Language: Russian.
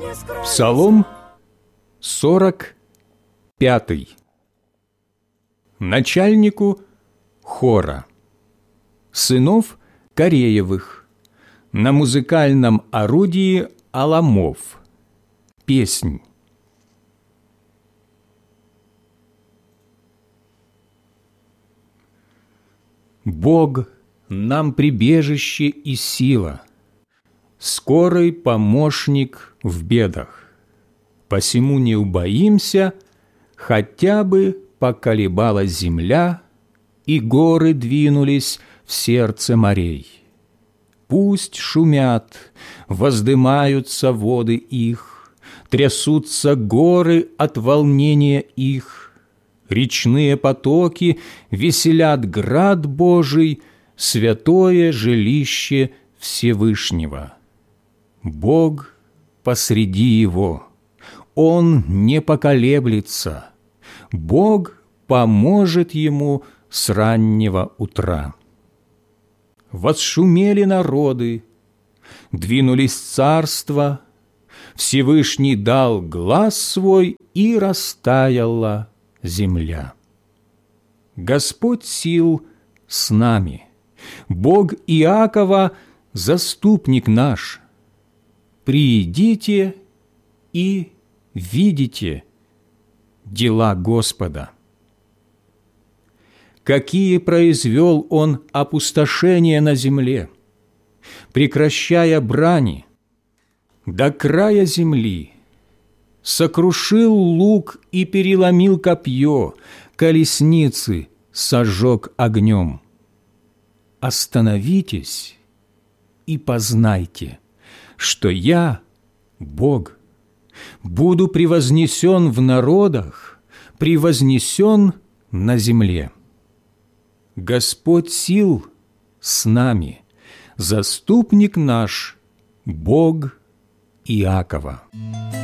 Псалом 45. Начальнику хора, сынов Кореевых, на музыкальном орудии аламов. Песнь. Бог нам прибежище и сила, скорый помощник в бедах. Посему не убоимся, хотя бы поколебалась земля, и горы двинулись в сердце морей. Пусть шумят, воздымаются воды их, трясутся горы от волнения их, речные потоки веселят град Божий, святое жилище Всевышнего. Бог посреди его, Он не поколеблется, Бог поможет ему с раннего утра. Восшумели народы, двинулись царства, Всевышний дал глас свой, и растаяла земля. Господь сил с нами, Бог Иакова – заступник наш. Приидите и видите дела Господа. Какие произвел Он опустошения на земле, прекращая брани, до края земли, сокрушил лук и переломил копье, колесницы сожег огнем. Остановитесь и познайте, что я, Бог, буду превознесен в народах, превознесен на земле. Господь сил с нами, заступник наш, Бог Иакова.